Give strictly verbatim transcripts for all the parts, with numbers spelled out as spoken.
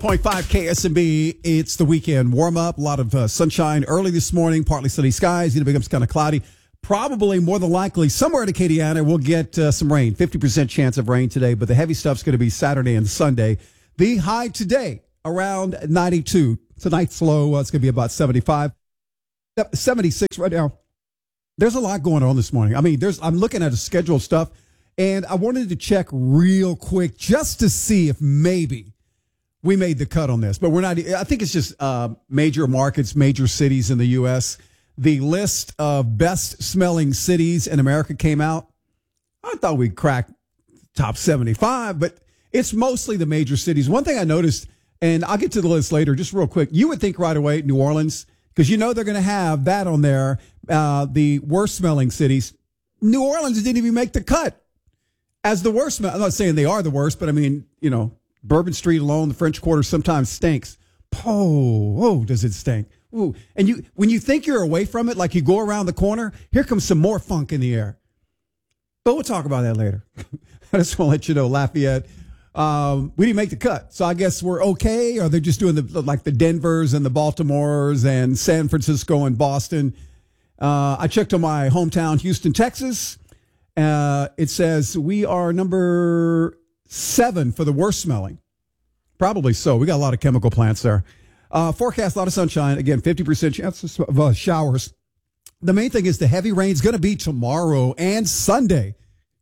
point five K S M B. It's the weekend warm up. A lot of uh, sunshine early this morning, partly sunny skies. You know, it becomes kind of cloudy. Probably more than likely somewhere in Acadiana we'll get uh, some rain. fifty percent chance of rain today, but the heavy stuff's going to be Saturday and Sunday. The high today around ninety-two. Tonight's low, uh, it's going to be about seventy-five. seventy-six right now. There's a lot going on this morning. I mean, there's. I'm looking at the scheduled stuff, and I wanted to check real quick just to see if maybe we made the cut on this. But we're not. I think it's just uh, major markets, major cities in the U S The list of best smelling cities in America came out. I thought we'd crack top seventy-five, but it's mostly the major cities. One thing I noticed, and I'll get to the list later, just real quick. You would think right away New Orleans, because you know they're going to have that on there, uh, the worst smelling cities. New Orleans didn't even make the cut as the worst. I'm not saying they are the worst, but I mean, you know, Bourbon Street alone, the French Quarter sometimes stinks. Oh, oh, does it stink? Ooh. And you, when you think you're away from it, like you go around the corner, here comes some more funk in the air. But we'll talk about that later. I just want to let you know, Lafayette, um, we didn't make the cut. So I guess we're okay. Or they're just doing the, like the Denvers and the Baltimores and San Francisco and Boston. Uh, I checked on my hometown, Houston, Texas. Uh, it says we are number seven for the worst smelling. Probably so. We got a lot of chemical plants there. Uh, forecast, a lot of sunshine. Again, fifty percent chances of uh, showers. The main thing is the heavy rain is going to be tomorrow and Sunday.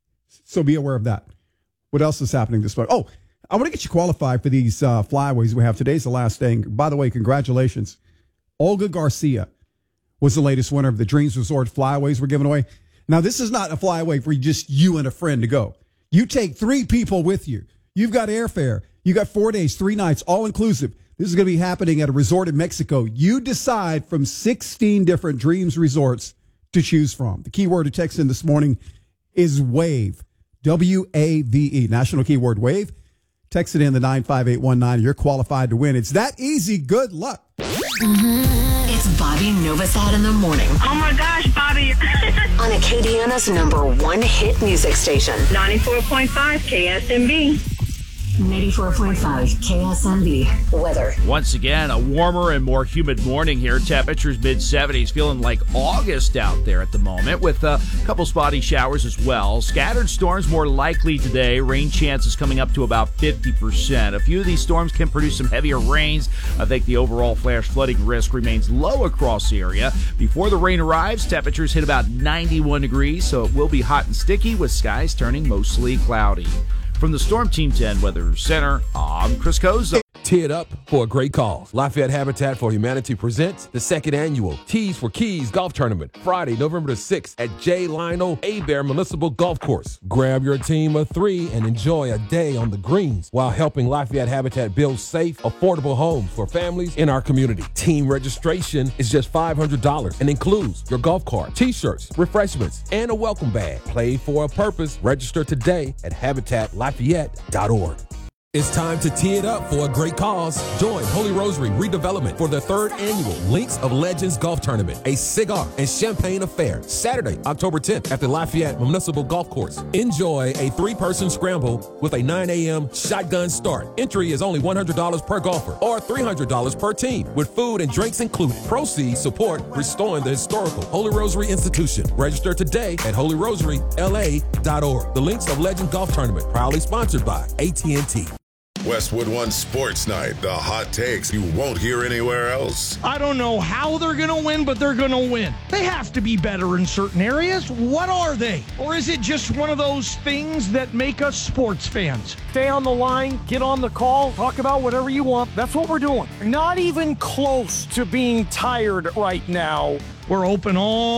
So be aware of that. What else is happening this morning? Oh, I want to get you qualified for these uh, flyaways we have. Today's the last day. And by the way, congratulations. Olga Garcia was the latest winner of the Dreams Resort flyaways we're giving away. Now, this is not a flyaway for just you and a friend to go. You take three people with you. You've got airfare. You got four days, three nights, all inclusive. This is going to be happening at a resort in Mexico. You decide from sixteen different Dreams resorts to choose from. The keyword to text in this morning is WAVE, W A V E, national keyword WAVE. Text it in the nine five eight one nine. You're qualified to win. It's that easy. Good luck. Mm-hmm. It's Bobby Novosad in the morning. Oh my gosh, Bobby. On Acadiana's number one hit music station. ninety-four point five K S M B. ninety-four point five K S M B. Weather. Once again, a warmer and more humid morning here. Temperatures mid seventies, feeling like August out there at the moment, with a couple spotty showers as well. Scattered storms more likely today. Rain chances coming up to about fifty percent. A few of these storms can produce some heavier rains. I think the overall flash flooding risk remains low across the area. Before the rain arrives, temperatures hit about ninety-one degrees, so it will be hot and sticky with skies turning mostly cloudy. From the Storm Team ten Weather Center, I'm Chris Koza. Tee it up for a great cause. Lafayette Habitat for Humanity presents the second annual Tees for Keys Golf Tournament, Friday, November the sixth at J. Lionel Hebert Municipal Golf Course. Grab your team of three and enjoy a day on the greens while helping Lafayette Habitat build safe, affordable homes for families in our community. Team registration is just five hundred dollars and includes your golf cart, t-shirts, refreshments, and a welcome bag. Play for a purpose. Register today at habitat lafayette dot org. It's time to tee it up for a great cause. Join Holy Rosary Redevelopment for the third annual Links of Legends Golf Tournament, a cigar and champagne affair, Saturday, October tenth at the Lafayette Municipal Golf Course. Enjoy a three-person scramble with a nine a.m. shotgun start. Entry is only one hundred dollars per golfer or three hundred dollars per team, with food and drinks included. Proceeds support restoring the historical Holy Rosary Institution. Register today at holy rosary l a dot org. The Links of Legends Golf Tournament, proudly sponsored by A T and T. Westwood One Sports Night, the hot takes you won't hear anywhere else. I don't know how they're going to win, but they're going to win. They have to be better in certain areas. What are they? Or is it just one of those things that make us sports fans? Stay on the line, get on the call, talk about whatever you want. That's what we're doing. Not even close to being tired right now. We're open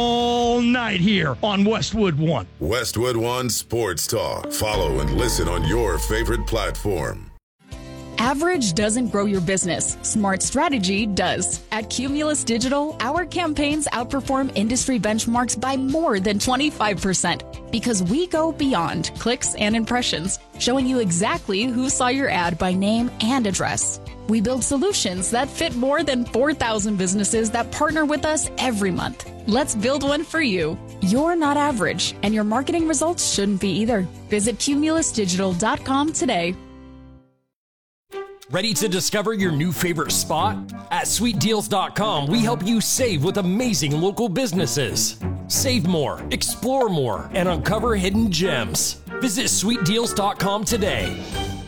all night here on Westwood One. Westwood One Sports Talk. Follow and listen on your favorite platform. Average doesn't grow your business. Smart strategy does. At Cumulus Digital, our campaigns outperform industry benchmarks by more than twenty-five percent because we go beyond clicks and impressions, showing you exactly who saw your ad by name and address. We build solutions that fit more than four thousand businesses that partner with us every month. Let's build one for you. You're not average, and your marketing results shouldn't be either. Visit cumulus digital dot com today. Ready to discover your new favorite spot? At sweet deals dot com, we help you save with amazing local businesses. Save more, explore more, and uncover hidden gems. Visit sweet deals dot com today.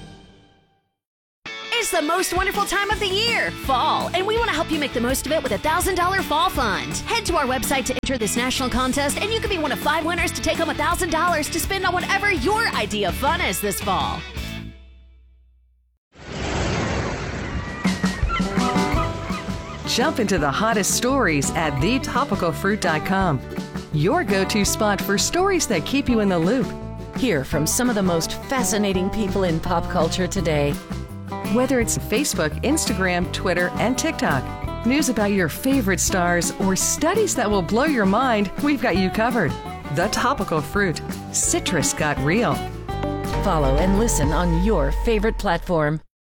It's the most wonderful time of the year, fall, and we want to help you make the most of it with a one thousand dollars Fall Fund. Head to our website to enter this national contest, and you could be one of five winners to take home one thousand dollars to spend on whatever your idea of fun is this fall. Jump into the hottest stories at the topical fruit dot com. Your go-to spot for stories that keep you in the loop. Hear from some of the most fascinating people in pop culture today. Whether it's Facebook, Instagram, Twitter, and TikTok, news about your favorite stars, or studies that will blow your mind, we've got you covered. The Topical Fruit. Citrus got real. Follow and listen on your favorite platform.